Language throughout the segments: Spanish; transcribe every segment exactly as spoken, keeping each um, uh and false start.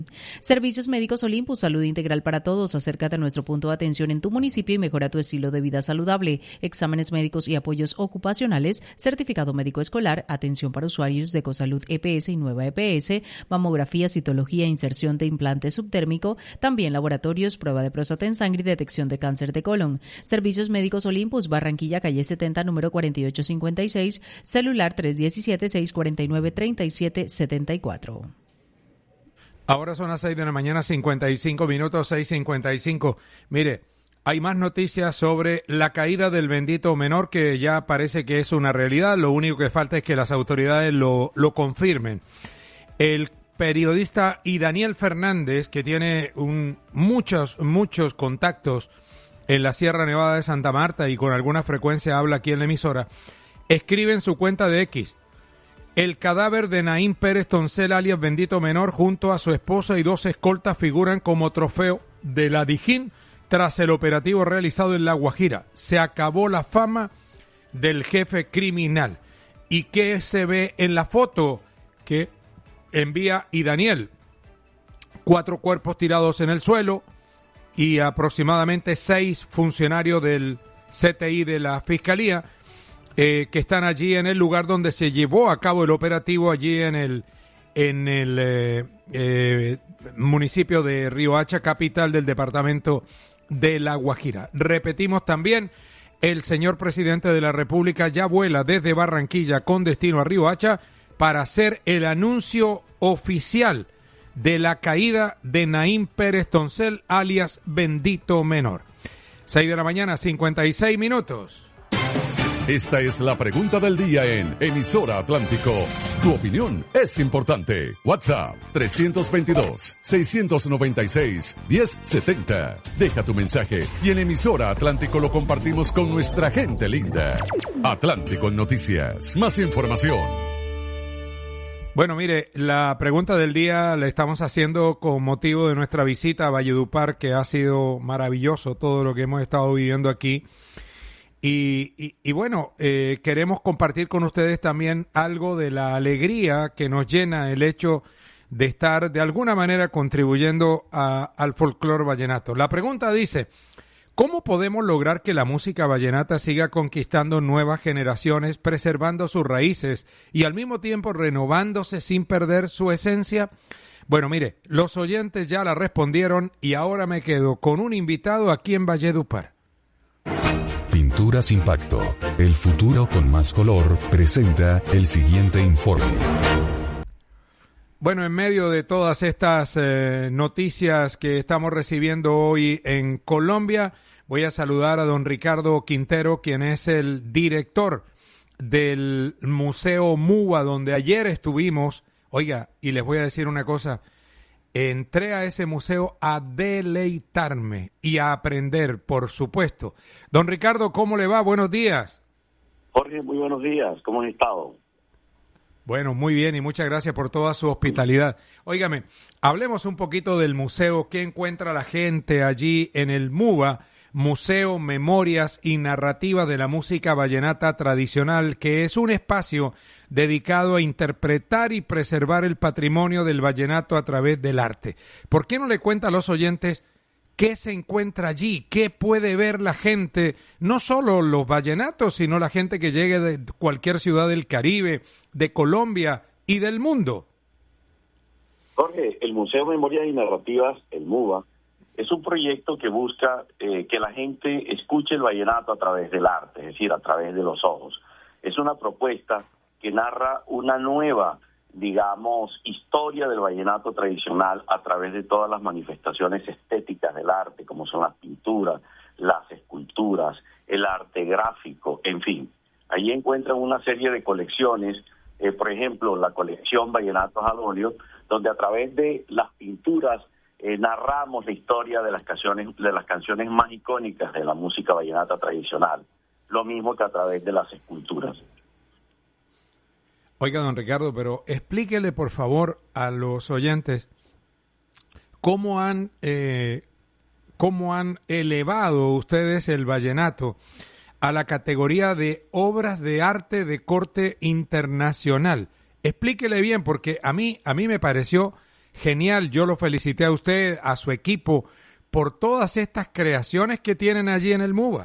Servicios Médicos Olympus, salud integral para todos. Acércate a nuestro punto de atención en tu municipio y mejora tu estilo de vida saludable. Exámenes médicos y apoyos ocupacionales, certificado médico escolar, atención para usuarios de Ecosalud E P S y Nueva E P S, mamografía, citología, inserción de implante subtérmico, también laboratorios, prueba de próstata en sangre y detección de cáncer de colon. Servicios Médicos Olympus, Barranquilla, calle setenta, número cuarenta y ocho cincuenta y seis, celular tres uno siete, seis cuatro nueve, tres siete siete cuatro. Ahora son las seis de la mañana, cincuenta y cinco minutos, seis cincuenta y cinco. Mire, hay más noticias sobre la caída del bendito menor que ya parece que es una realidad. Lo único que falta es que las autoridades lo, lo confirmen. El periodista y Daniel Fernández, que tiene un, muchos, muchos contactos en la Sierra Nevada de Santa Marta y con alguna frecuencia habla aquí en la emisora, escribe en su cuenta de X: el cadáver de Naim Pérez Toncel, alias Bendito Menor, junto a su esposa y dos escoltas figuran como trofeo de la Dijín tras el operativo realizado en La Guajira. Se acabó la fama del jefe criminal. ¿Y qué se ve en la foto que envía y Daniel? Cuatro cuerpos tirados en el suelo y aproximadamente seis funcionarios del C T I de la Fiscalía Eh, que están allí en el lugar donde se llevó a cabo el operativo, allí en el en el eh, eh, municipio de Riohacha, capital del departamento de La Guajira. Repetimos también, el señor presidente de la República ya vuela desde Barranquilla con destino a Riohacha para hacer el anuncio oficial de la caída de Naim Pérez Toncel, alias Bendito Menor. seis de la mañana, cincuenta y seis minutos. Esta es la pregunta del día en Emisora Atlántico. Tu opinión es importante. WhatsApp tres dos dos, seis nueve seis, uno cero siete cero. Deja tu mensaje y en Emisora Atlántico lo compartimos con nuestra gente linda. Atlántico en Noticias. Más información. Bueno, mire, la pregunta del día la estamos haciendo con motivo de nuestra visita a Valledupar, que ha sido maravilloso todo lo que hemos estado viviendo aquí. Y, y, y bueno, eh, queremos compartir con ustedes también algo de la alegría que nos llena el hecho de estar de alguna manera contribuyendo a, al folclore vallenato. La pregunta dice: ¿cómo podemos lograr que la música vallenata siga conquistando nuevas generaciones, preservando sus raíces y al mismo tiempo renovándose sin perder su esencia? Bueno, mire, los oyentes ya la respondieron y ahora me quedo con un invitado aquí en Valledupar. Pinturas Impacto, el futuro con más color, presenta el siguiente informe. Bueno, en medio de todas estas eh, noticias que estamos recibiendo hoy en Colombia, voy a saludar a don Ricardo Quintero, quien es el director del Museo MUBA, donde ayer estuvimos. Oiga, y les voy a decir una cosa. Entré a ese museo a deleitarme y a aprender, por supuesto. Don Ricardo, ¿cómo le va? Buenos días. Jorge, muy buenos días. ¿Cómo has estado? Bueno, muy bien y muchas gracias por toda su hospitalidad. Óigame, hablemos un poquito del museo. ¿Qué encuentra la gente allí en el MUBA? Museo, Memorias y Narrativa de la Música Vallenata Tradicional, que es un espacio dedicado a interpretar y preservar el patrimonio del vallenato a través del arte. ¿Por qué no le cuenta a los oyentes qué se encuentra allí? ¿Qué puede ver la gente? No solo los vallenatos, sino la gente que llegue de cualquier ciudad del Caribe, de Colombia y del mundo. Jorge, el Museo Memorias y Narrativas, el MUBA, es un proyecto que busca eh, que la gente escuche el vallenato a través del arte, es decir, a través de los ojos. Es una propuesta que narra una nueva, digamos, historia del vallenato tradicional a través de todas las manifestaciones estéticas del arte, como son las pinturas, las esculturas, el arte gráfico, en fin. Allí encuentran una serie de colecciones, eh, por ejemplo, la colección Vallenatos al óleo, donde a través de las pinturas Eh, narramos la historia de las canciones de las canciones más icónicas de la música vallenata tradicional, lo mismo que a través de las esculturas. Oiga, don Ricardo, pero explíquele por favor a los oyentes cómo han eh, cómo han elevado ustedes el vallenato a la categoría de obras de arte de corte internacional. Explíquele bien, porque a mí a mí me pareció genial. Yo lo felicité a usted, a su equipo, por todas estas creaciones que tienen allí en el MUBA.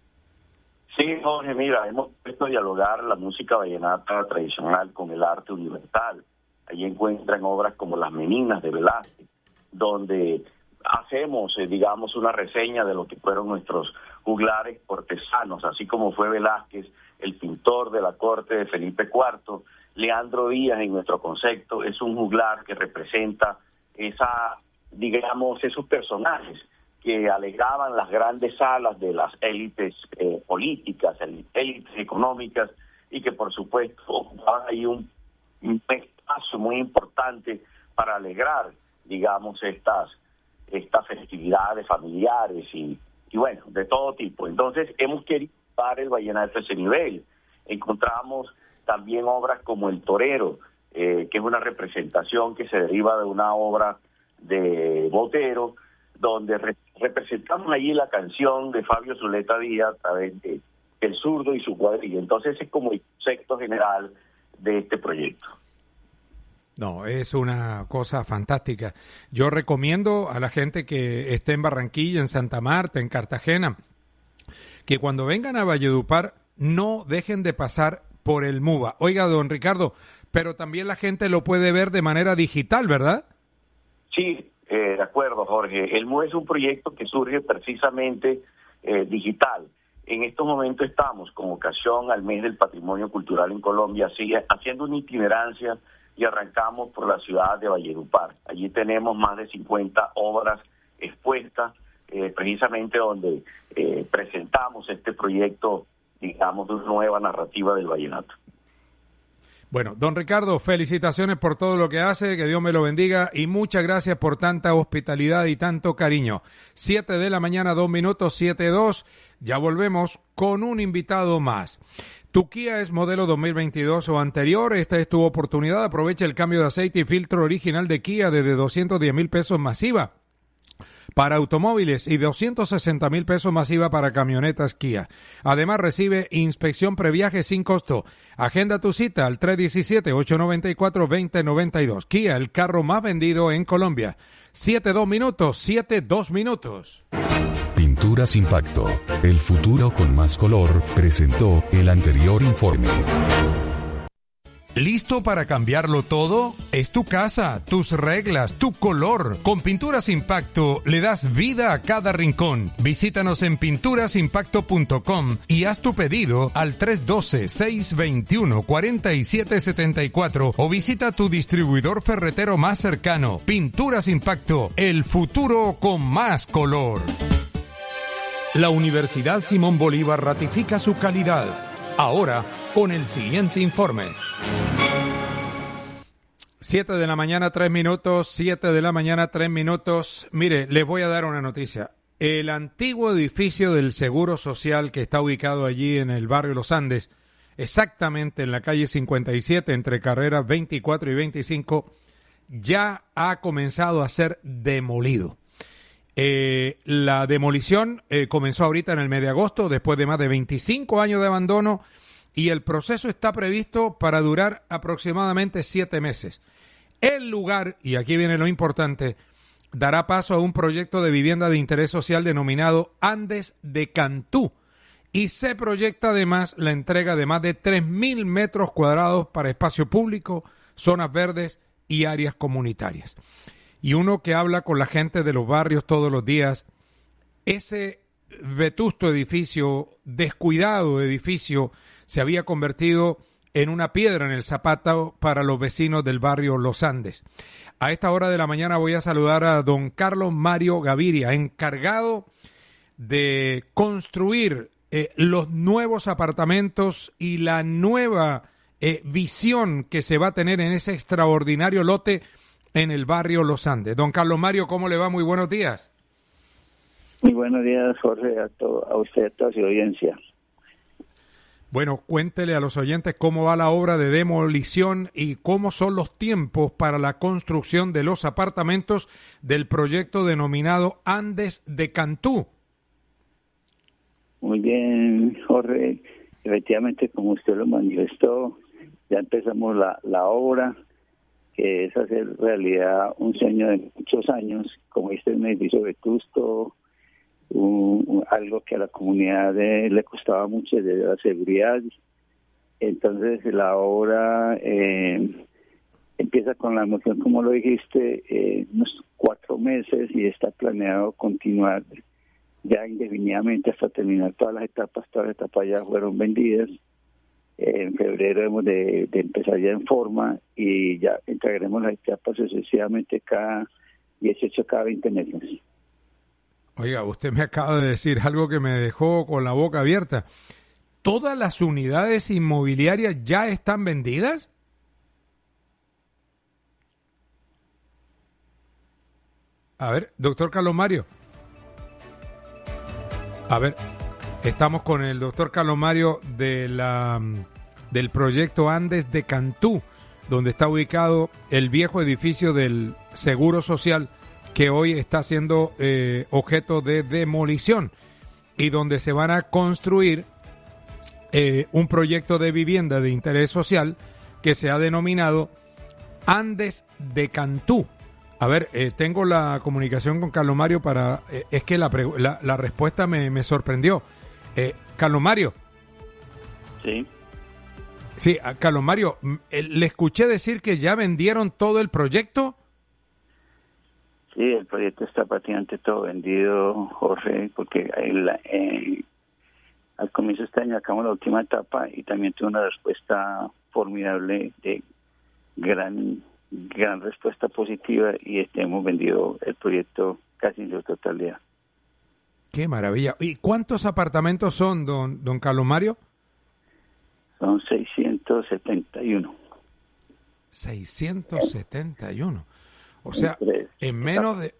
Sí, Jorge, mira, hemos puesto a dialogar la música vallenata tradicional con el arte universal. Allí encuentran obras como Las Meninas de Velázquez, donde hacemos, eh, digamos, una reseña de lo que fueron nuestros juglares cortesanos, así como fue Velázquez, el pintor de la corte de Felipe cuarto. Leandro Díaz, en nuestro concepto, es un juglar que representa esa, digamos, esos personajes que alegraban las grandes salas de las élites eh, políticas, élites económicas, y que por supuesto ocupaban ahí un, un espacio muy importante para alegrar, digamos, estas estas festividades familiares y, y bueno, de todo tipo. Entonces hemos querido dar el vallenato a ese nivel. Encontramos también obras como El Torero, eh, que es una representación que se deriva de una obra de Botero, donde re representamos allí la canción de Fabio Zuleta Díaz a través de El Zurdo y su cuadrilla. Entonces es como el concepto general de este proyecto. No, es una cosa fantástica. Yo recomiendo a la gente que esté en Barranquilla, en Santa Marta, en Cartagena, que cuando vengan a Valledupar no dejen de pasar por el MUBA. Oiga, don Ricardo, pero también la gente lo puede ver de manera digital, ¿verdad? Sí, eh, de acuerdo, Jorge. El MUBA es un proyecto que surge precisamente eh, digital. En estos momentos estamos, con ocasión al mes del Patrimonio Cultural en Colombia, sigue haciendo una itinerancia y arrancamos por la ciudad de Valledupar. Allí tenemos más de cincuenta obras expuestas, eh, precisamente donde eh, presentamos este proyecto, digamos, de una nueva narrativa del vallenato. Bueno, don Ricardo, felicitaciones por todo lo que hace, que Dios me lo bendiga y muchas gracias por tanta hospitalidad y tanto cariño. Siete de la mañana, dos minutos, siete dos, ya volvemos con un invitado más. ¿Tu Kia es modelo dos mil veintidós o anterior? Esta es tu oportunidad. Aprovecha el cambio de aceite y filtro original de Kia desde doscientos diez mil pesos masiva para automóviles y doscientos sesenta mil pesos masiva para camionetas Kia. Además, recibe inspección previaje sin costo. Agenda tu cita al tres uno siete, ocho nueve cuatro, dos cero nueve dos. Kia, el carro más vendido en Colombia. Siete dos minutos, siete dos minutos. Pinturas Impacto, el futuro con más color, presentó el anterior informe. ¿Listo para cambiarlo todo? Es tu casa, tus reglas, tu color. Con Pinturas Impacto le das vida a cada rincón. Visítanos en pinturas impacto punto com y haz tu pedido al tres uno dos, seis dos uno, cuatro siete siete cuatro o visita tu distribuidor ferretero más cercano. Pinturas Impacto, el futuro con más color. La Universidad Simón Bolívar ratifica su calidad. Ahora, con el siguiente informe. Siete de la mañana, tres minutos, siete de la mañana, tres minutos. Mire, les voy a dar una noticia. El antiguo edificio del Seguro Social que está ubicado allí en el barrio Los Andes, exactamente en la calle cincuenta y siete, entre carreras veinticuatro y veinticinco, ya ha comenzado a ser demolido. Eh, la demolición eh, comenzó ahorita en el mes de agosto, después de más de veinticinco años de abandono, y el proceso está previsto para durar aproximadamente siete meses. El lugar, y aquí viene lo importante, dará paso a un proyecto de vivienda de interés social denominado Andes de Cantú, y se proyecta además la entrega de más de tres mil metros cuadrados para espacio público, zonas verdes y áreas comunitarias. Y uno que habla con la gente de los barrios todos los días, ese vetusto edificio, descuidado edificio, se había convertido en una piedra en el zapato para los vecinos del barrio Los Andes. A esta hora de la mañana voy a saludar a don Carlos Mario Gaviria, encargado de construir eh, los nuevos apartamentos y la nueva eh, visión que se va a tener en ese extraordinario lote en el barrio Los Andes. Don Carlos Mario, ¿cómo le va? Muy buenos días. Muy buenos días, Jorge, a, to a usted, a toda su audiencia. Bueno, cuéntele a los oyentes cómo va la obra de demolición y cómo son los tiempos para la construcción de los apartamentos del proyecto denominado Andes de Cantú. Muy bien, Jorge. Efectivamente, como usted lo manifestó, ya empezamos la, la obra. que es hacer realidad un sueño de muchos años, como este un edificio vetusto, un, un, algo que a la comunidad de, le costaba mucho, de la seguridad. Entonces la obra eh, empieza con la emoción, como lo dijiste, eh, unos cuatro meses y está planeado continuar ya indefinidamente hasta terminar todas las etapas. Todas las etapas ya fueron vendidas. Eh, en febrero hemos de, de empezar ya en forma y ya entregaremos las etapas sucesivamente cada dieciocho, cada veinte meses. Oiga, usted me acaba de decir algo que me dejó con la boca abierta. ¿Todas las unidades inmobiliarias ya están vendidas? A ver, doctor Carlos Mario. A ver, estamos con el doctor Carlos Mario de la, del proyecto Andes de Cantú, donde está ubicado el viejo edificio del Seguro Social, que hoy está siendo eh, objeto de demolición y donde se van a construir eh, un proyecto de vivienda de interés social que se ha denominado Andes de Cantú. A ver, eh, tengo la comunicación con Carlos Mario para... Eh, es que la, la, la respuesta me, me sorprendió. Eh, Carlos Mario. Sí. Sí, a Carlos Mario, le escuché decir que ya vendieron todo el proyecto. Sí, el proyecto está prácticamente todo vendido, Jorge, porque el, eh, al comienzo de este año acabamos la última etapa y también tuve una respuesta formidable de gran... gran respuesta positiva y este, hemos vendido el proyecto casi en su totalidad. Qué maravilla. ¿Y cuántos apartamentos son, don don Carlos Mario? Son seiscientos setenta y uno. seiscientos setenta y uno. O sea, en menos de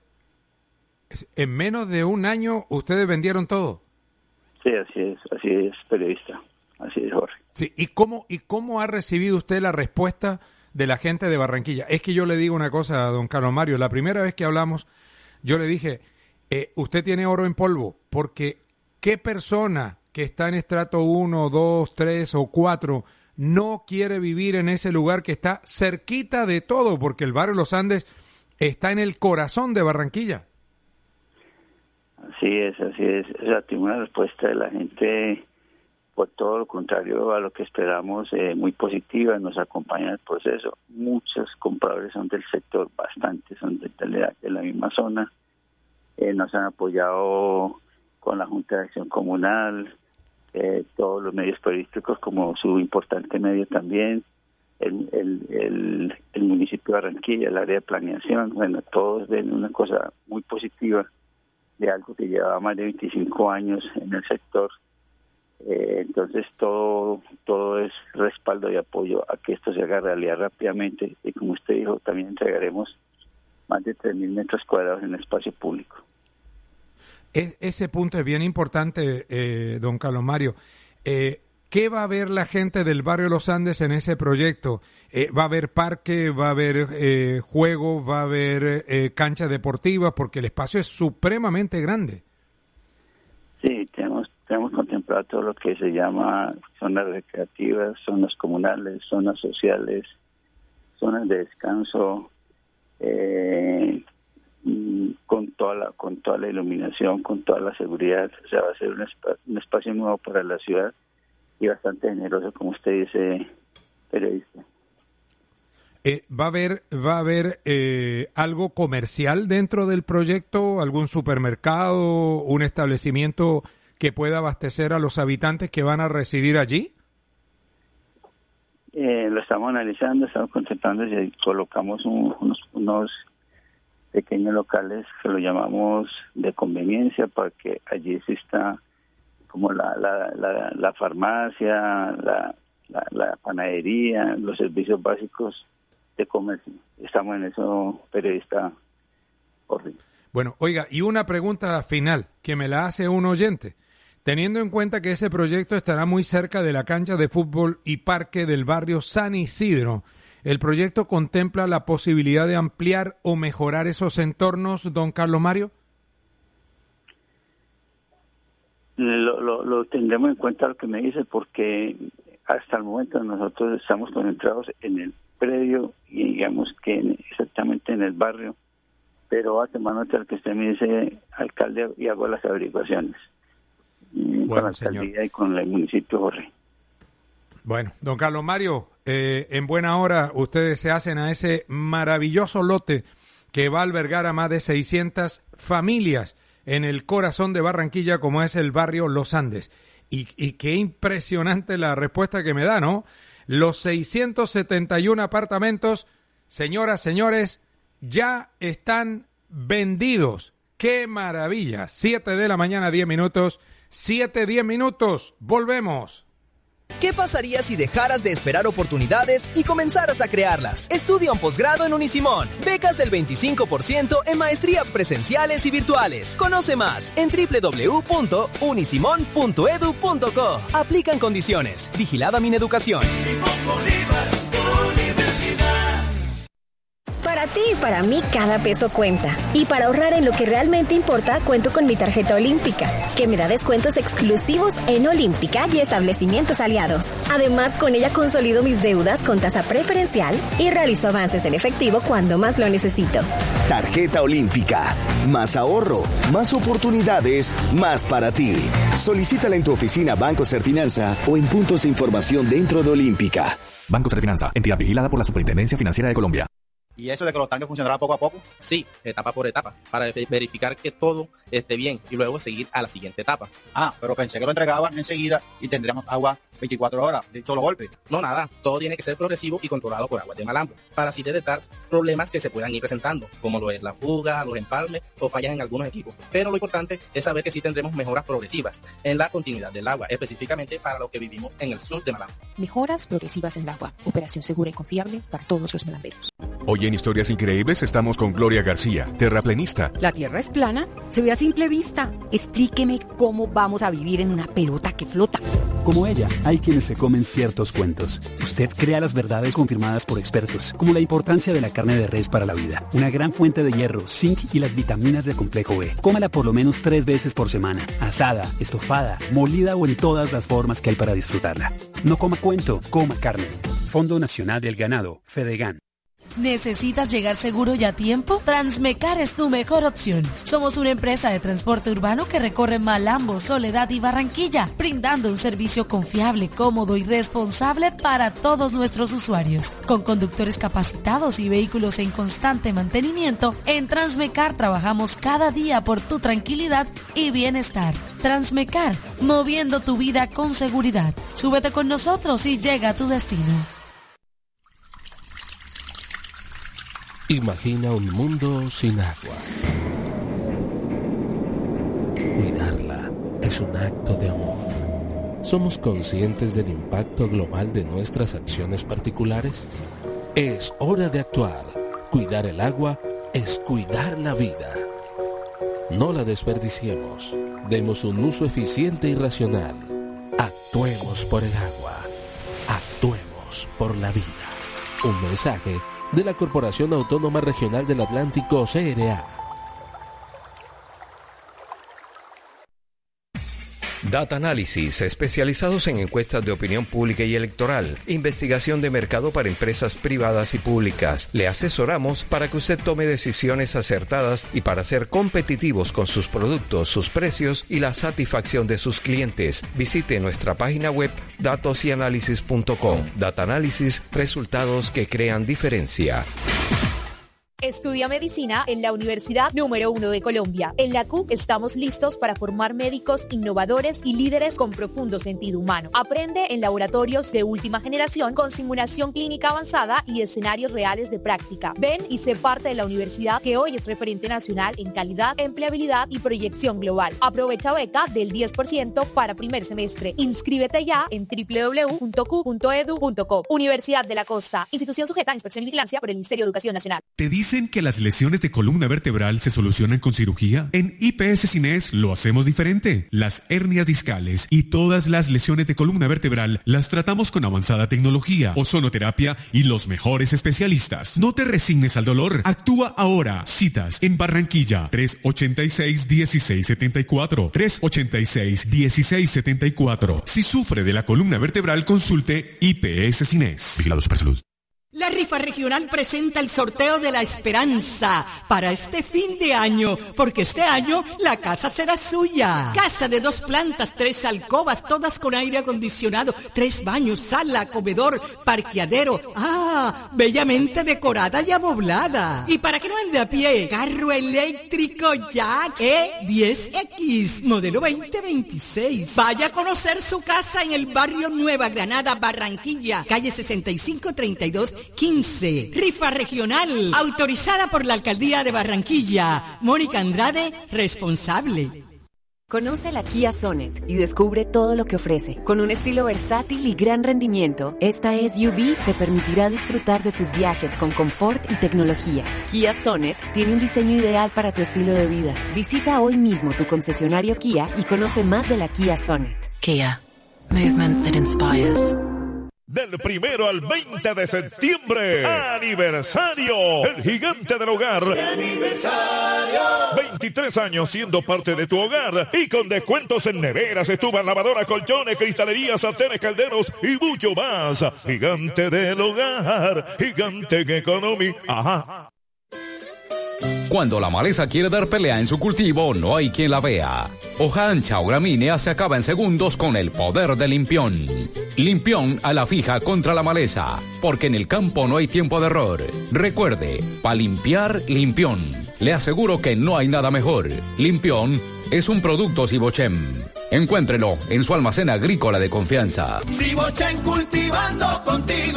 en menos de un año ustedes vendieron todo. Sí, así es, así es, periodista. Así es, Jorge. Sí, ¿y cómo y cómo ha recibido usted la respuesta de la gente de Barranquilla? Es que yo le digo una cosa a don Carlos Mario. La primera vez que hablamos, yo le dije, eh, usted tiene oro en polvo, porque ¿qué persona que está en estrato uno, dos, tres o cuatro no quiere vivir en ese lugar que está cerquita de todo? Porque el barrio Los Andes está en el corazón de Barranquilla. Así es, así es. O sea, tengo una respuesta de la gente, por todo lo contrario a lo que esperamos, eh, muy positiva, nos acompaña en el proceso. Muchos compradores son del sector, bastantes son de, de, de la misma zona. Eh, nos han apoyado con la Junta de Acción Comunal, eh, todos los medios periodísticos como su importante medio también, el, el, el, el municipio de Barranquilla, el área de planeación. Bueno, todos ven una cosa muy positiva de algo que llevaba más de veinticinco años en el sector. Eh, entonces todo todo es respaldo y apoyo a que esto se haga realidad rápidamente y, como usted dijo, también entregaremos más de tres mil metros cuadrados en espacio público. Es, ese punto es bien importante, eh, don Carlos Mario. Eh, ¿Qué va a ver la gente del barrio Los Andes en ese proyecto? Eh, ¿Va a haber parque, va a haber eh, juegos, va a haber eh, canchas deportivas? Porque el espacio es supremamente grande. Sí, tenemos tenemos contemplado todo lo que se llama zonas recreativas, zonas comunales, zonas sociales, zonas de descanso, eh, con toda la con toda la iluminación, con toda la seguridad. O sea, va a ser un, esp- un espacio nuevo para la ciudad y bastante generoso, como usted dice, periodista. Eh, ¿Va a haber, va a haber eh, algo comercial dentro del proyecto? ¿Algún supermercado, un establecimiento que pueda abastecer a los habitantes que van a residir allí? Eh, lo estamos analizando, estamos contemplando si colocamos un, unos, unos pequeños locales que lo llamamos de conveniencia, para que allí exista como la, la, la, la farmacia, la, la, la panadería, los servicios básicos de comercio. Estamos en eso, periodista Jorge. Bueno, oiga, y una pregunta final que me la hace un oyente. Teniendo en cuenta que ese proyecto estará muy cerca de la cancha de fútbol y parque del barrio San Isidro, ¿el proyecto contempla la posibilidad de ampliar o mejorar esos entornos, don Carlos Mario? Lo, lo, lo tendremos en cuenta lo que me dice, porque hasta el momento nosotros estamos concentrados en el predio y digamos que en, exactamente en el barrio, pero va a tomar nota del que usted me dice, alcalde, y hago las averiguaciones bueno, con la alcaldía señor. Y con el municipio Jorge. Bueno, don Carlos Mario, eh, en buena hora ustedes se hacen a ese maravilloso lote que va a albergar a más de seiscientas familias en el corazón de Barranquilla, como es el barrio Los Andes. Y, y qué impresionante la respuesta que me da, ¿no? Los seiscientos setenta y uno apartamentos, señoras, señores, ya están vendidos. ¡Qué maravilla! Siete de la mañana, diez minutos. Siete, diez minutos. Volvemos. ¿Qué pasaría si dejaras de esperar oportunidades y comenzaras a crearlas? Estudia un posgrado en Unisimón. Becas del veinticinco por ciento en maestrías presenciales y virtuales. Conoce más en doble u doble u doble u punto unisimón punto edu punto co. Aplican condiciones. Vigilada Mineducación. Para ti y para mí cada peso cuenta. Y para ahorrar en lo que realmente importa, cuento con mi tarjeta Olímpica, que me da descuentos exclusivos en Olímpica y establecimientos aliados. Además, con ella consolido mis deudas con tasa preferencial y realizo avances en efectivo cuando más lo necesito. Tarjeta Olímpica. Más ahorro, más oportunidades, más para ti. Solicítala en tu oficina Banco Serfinanza o en puntos de información dentro de Olímpica. Banco Serfinanza, entidad vigilada por la Superintendencia Financiera de Colombia. ¿Y eso de que los tanques funcionarán poco a poco? Sí, etapa por etapa, para verificar que todo esté bien y luego seguir a la siguiente etapa. Ah, pero pensé que lo entregaban enseguida y tendríamos agua veinticuatro horas, de un solo golpe. No, nada, todo tiene que ser progresivo y controlado por Aguas de Malambo, para así detectar problemas que se puedan ir presentando, como lo es la fuga, los empalmes o fallas en algunos equipos. Pero lo importante es saber que sí tendremos mejoras progresivas en la continuidad del agua, específicamente para lo que vivimos en el sur de Malambo. Mejoras progresivas en el agua, operación segura y confiable para todos los malamberos. Hoy en Historias Increíbles estamos con Gloria García, terraplenista. ¿La Tierra es plana? Se ve a simple vista. Explíqueme cómo vamos a vivir en una pelota que flota. Como ella, hay quienes se comen ciertos cuentos. Usted crea las verdades confirmadas por expertos, como la importancia de la carne de res para la vida, una gran fuente de hierro, zinc y las vitaminas del complejo B. Cómala por lo menos tres veces por semana, asada, estofada, molida o en todas las formas que hay para disfrutarla. No coma cuento, coma carne. Fondo Nacional del Ganado, Fedegan. ¿Necesitas llegar seguro y a tiempo? Transmecar es tu mejor opción. Somos una empresa de transporte urbano que recorre Malambo, Soledad y Barranquilla, brindando un servicio confiable, cómodo y responsable para todos nuestros usuarios. Con conductores capacitados y vehículos en constante mantenimiento, en Transmecar trabajamos cada día por tu tranquilidad y bienestar. Transmecar, moviendo tu vida con seguridad. Súbete con nosotros y llega a tu destino. Imagina un mundo sin agua. Cuidarla es un acto de amor. ¿Somos conscientes del impacto global de nuestras acciones particulares? Es hora de actuar. Cuidar el agua es cuidar la vida. No la desperdiciemos. Demos un uso eficiente y racional. Actuemos por el agua. Actuemos por la vida. Un mensaje de la Corporación Autónoma Regional del Atlántico, C R A. Data Análisis, especializados en encuestas de opinión pública y electoral, investigación de mercado para empresas privadas y públicas. Le asesoramos para que usted tome decisiones acertadas y para ser competitivos con sus productos, sus precios y la satisfacción de sus clientes. Visite nuestra página web datos y análisis punto com. Data Análisis, resultados que crean diferencia. Estudia medicina en la Universidad número uno de Colombia. En la C U estamos listos para formar médicos innovadores y líderes con profundo sentido humano. Aprende en laboratorios de última generación con simulación clínica avanzada y escenarios reales de práctica. Ven y sé parte de la universidad que hoy es referente nacional en calidad, empleabilidad y proyección global. Aprovecha beca del diez por ciento para primer semestre. Inscríbete ya en doble u doble u doble u punto cu punto edu punto co. Universidad de la Costa. Institución sujeta a inspección y vigilancia por el Ministerio de Educación Nacional. ¿Te dicen que las lesiones de columna vertebral se solucionan con cirugía? En I P S Cines lo hacemos diferente. Las hernias discales y todas las lesiones de columna vertebral las tratamos con avanzada tecnología, ozonoterapia y los mejores especialistas. No te resignes al dolor. Actúa ahora. Citas en Barranquilla, tres ochenta y seis, dieciséis setenta y cuatro, tres ochenta y seis, dieciséis setenta y cuatro. Si sufre de la columna vertebral, consulte I P S Cines. Vigilado Supersalud. La rifa regional presenta el sorteo de la esperanza para este fin de año, porque este año la casa será suya. Casa de dos plantas, tres alcobas, todas con aire acondicionado, tres baños, sala, comedor, parqueadero. Ah, bellamente decorada y amoblada. Y para que no ande a pie, carro eléctrico Jack E diez X, modelo veinte veintiséis. Vaya a conocer su casa en el barrio Nueva Granada, Barranquilla, calle sesenta y cinco treinta y dos quince. Rifa regional, autorizada por la Alcaldía de Barranquilla. Mónica Andrade, responsable. Conoce la Kia Sonet y descubre todo lo que ofrece. Con un estilo versátil y gran rendimiento, esta S U V te permitirá disfrutar de tus viajes con confort y tecnología. Kia Sonet tiene un diseño ideal para tu estilo de vida. Visita hoy mismo tu concesionario Kia y conoce más de la Kia Sonet. Kia, movement that inspires. Del primero al veinte de septiembre, aniversario, el gigante del hogar. ¡Aniversario! veintitrés años siendo parte de tu hogar y con descuentos en neveras, estufas, lavadoras, colchones, cristalerías, sartenes, calderos y mucho más. Gigante del hogar, gigante economy. Ajá. Cuando la maleza quiere dar pelea en su cultivo, no hay quien la vea. Hoja ancha o gramínea se acaba en segundos con el poder de Limpión. Limpión a la fija contra la maleza, porque en el campo no hay tiempo de error. Recuerde, para limpiar, Limpión. Le aseguro que no hay nada mejor. Limpión es un producto Sibochem. Encuéntrelo en su almacén agrícola de confianza. Sibochem, cultivando contigo.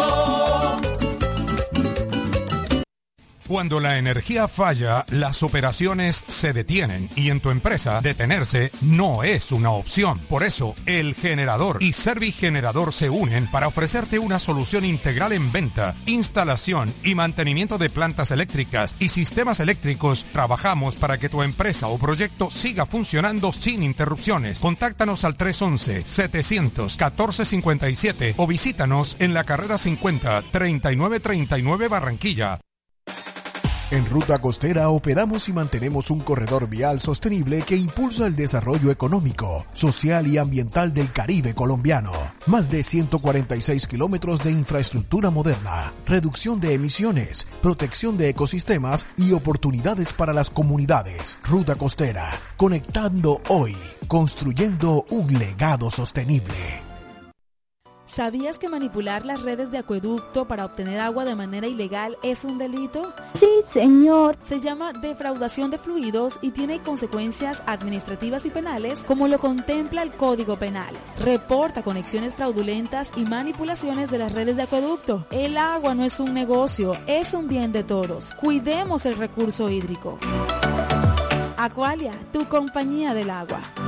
Cuando la energía falla, las operaciones se detienen y en tu empresa detenerse no es una opción. Por eso, El Generador y Servigenerador se unen para ofrecerte una solución integral en venta, instalación y mantenimiento de plantas eléctricas y sistemas eléctricos. Trabajamos para que tu empresa o proyecto siga funcionando sin interrupciones. Contáctanos al tres once, setecientos, catorce cincuenta y siete o visítanos en la carrera cincuenta, treinta y nueve treinta y nueve Barranquilla. En Ruta Costera operamos y mantenemos un corredor vial sostenible que impulsa el desarrollo económico, social y ambiental del Caribe colombiano. Más de ciento cuarenta y seis kilómetros de infraestructura moderna, reducción de emisiones, protección de ecosistemas y oportunidades para las comunidades. Ruta Costera, conectando hoy, construyendo un legado sostenible. ¿Sabías que manipular las redes de acueducto para obtener agua de manera ilegal es un delito? Sí, señor. Se llama defraudación de fluidos y tiene consecuencias administrativas y penales como lo contempla el Código Penal. Reporta conexiones fraudulentas y manipulaciones de las redes de acueducto. El agua no es un negocio, es un bien de todos. Cuidemos el recurso hídrico. Aqualia, tu compañía del agua.